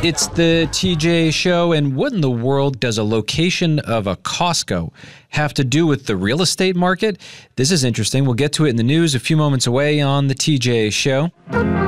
It's the TJ Show, and what in the world does a location of a Costco have to do with the real estate market? This is interesting. We'll get to it in the news a few moments away on the TJ Show.